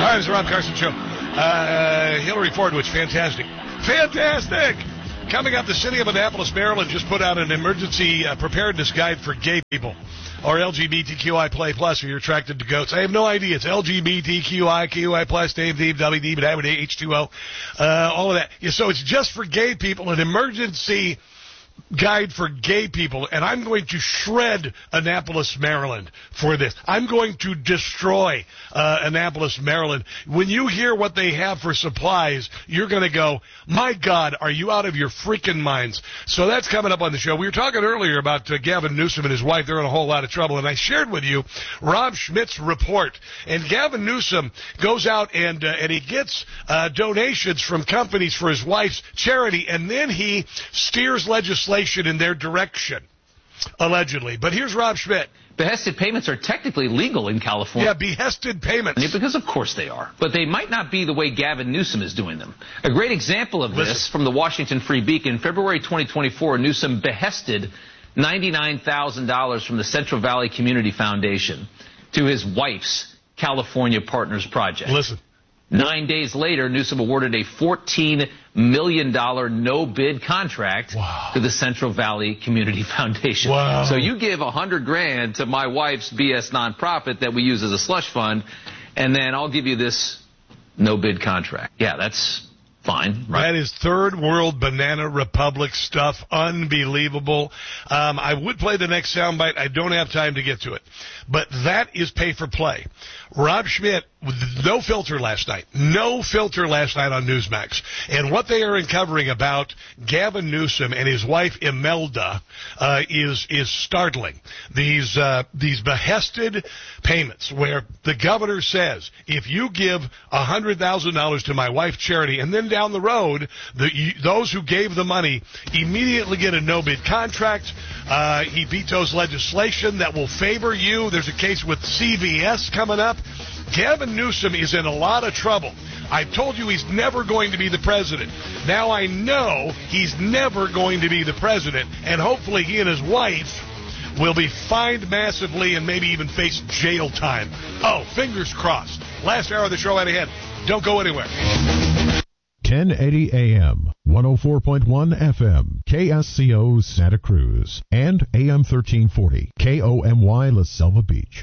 right, it's the Rob Carson Show. Hillary Ford was fantastic. Fantastic! Coming up, the city of Annapolis, Maryland just put out an emergency preparedness guide for gay people, or LGBTQI plus if you're attracted to goats. I have no idea. It's LGBTQI, QI plus, WD, H2O, all of that. Yeah, so it's just for gay people, an emergency guide for gay people, and I'm going to shred Annapolis, Maryland for this. I'm going to destroy Annapolis, Maryland. When you hear what they have for supplies, you're going to go, my God, are you out of your freaking minds? So that's coming up on the show. We were talking earlier about Gavin Newsom and his wife. They're in a whole lot of trouble, and I shared with you Rob Schmidt's report. And Gavin Newsom goes out and he gets donations from companies for his wife's charity, and then he steers legislation in their direction, allegedly. But here's Rob Schmidt. Behested payments are technically legal in California. Yeah, behested payments. Because of course they are. But they might not be the way Gavin Newsom is doing them. A great example of this from the Washington Free Beacon, February 2024, Newsom behested $99,000 from the Central Valley Community Foundation to his wife's California Partners Project. Listen. 9 days later, Newsom awarded a $14 million no-bid contract to the Central Valley Community Foundation. Wow. So you give $100,000 to my wife's BS nonprofit that we use as a slush fund, and then I'll give you this no-bid contract. Yeah, that's fine. Right? That is third world banana republic stuff. Unbelievable. I would play the next soundbite. I don't have time to get to it. But that is pay for play. Rob Schmidt, no filter last night. No filter last night on Newsmax. And what they are uncovering about Gavin Newsom and his wife Imelda is startling. These behested payments where the governor says, if you give $100,000 to my wife's charity, and then down the road, those who gave the money immediately get a no-bid contract. He vetoes legislation that will favor you. There's a case with CVS coming up. Gavin Newsom is in a lot of trouble. I've told you he's never going to be the president. Now I know he's never going to be the president, and hopefully he and his wife will be fined massively and maybe even face jail time. Oh, fingers crossed. Last hour of the show out ahead. Don't go anywhere. 1080 AM, 104.1 FM, KSCO Santa Cruz, and AM 1340, KOMY La Selva Beach.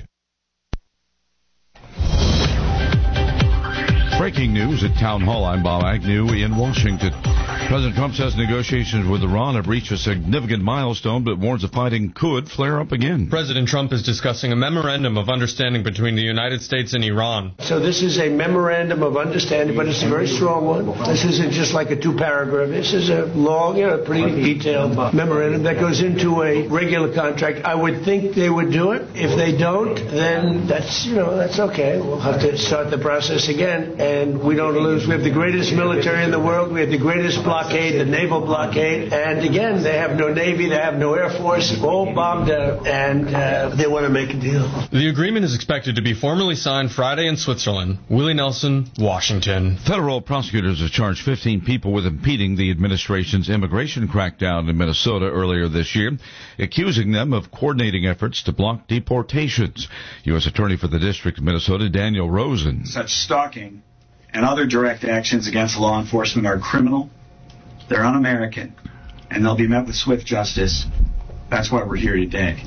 Breaking news at Town Hall. I'm Bob Agnew in Washington. President Trump says negotiations with Iran have reached a significant milestone, but warns the fighting could flare up again. President Trump is discussing a memorandum of understanding between the United States and Iran. So this is a memorandum of understanding, but it's a very strong one. This isn't just like a two-paragraph. This is a long, pretty detailed memorandum that goes into a regular contract. I would think they would do it. If they don't, then that's okay. We'll have to start the process again. And we don't lose. We have the greatest military in the world. We have the greatest blockade, the naval blockade. And again, they have no Navy. They have no Air Force. All bombed out. And they want to make a deal. The agreement is expected to be formally signed Friday in Switzerland. Willie Nelson, Washington. Federal prosecutors have charged 15 people with impeding the administration's immigration crackdown in Minnesota earlier this year, accusing them of coordinating efforts to block deportations. U.S. Attorney for the District of Minnesota, Daniel Rosen. Such stalking and other direct actions against law enforcement are criminal, they're un-American, and they'll be met with swift justice. That's why we're here today.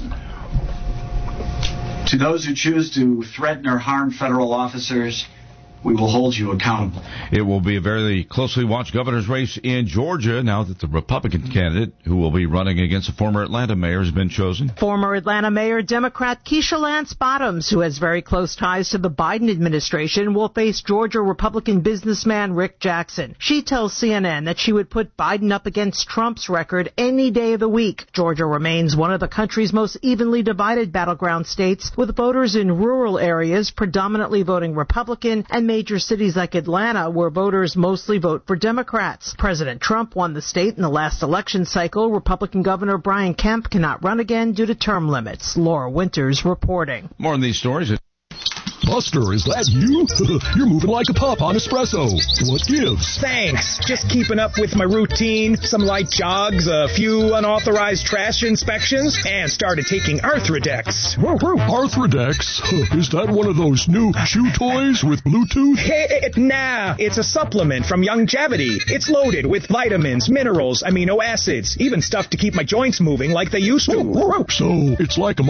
To those who choose to threaten or harm federal officers, we will hold you accountable. It will be a very closely watched governor's race in Georgia now that the Republican candidate who will be running against a former Atlanta mayor has been chosen. Former Atlanta Mayor Democrat Keisha Lance Bottoms, who has very close ties to the Biden administration, will face Georgia Republican businessman Rick Jackson. She tells CNN that she would put Biden up against Trump's record any day of the week. Georgia remains one of the country's most evenly divided battleground states, with voters in rural areas predominantly voting Republican and major cities like Atlanta, where voters mostly vote for Democrats. President Trump won the state in the last election cycle. Republican Governor Brian Kemp cannot run again due to term limits. Laura Winters reporting. More on these stories. Buster, is that you? You're moving like a pup on espresso. What gives? Thanks. Just keeping up with my routine. Some light jogs, a few unauthorized trash inspections, and started taking Arthrodex. Arthrodex? Is that one of those new chew toys with Bluetooth? Nah, it's a supplement from Youngevity. It's loaded with vitamins, minerals, amino acids, even stuff to keep my joints moving like they used to. So it's like a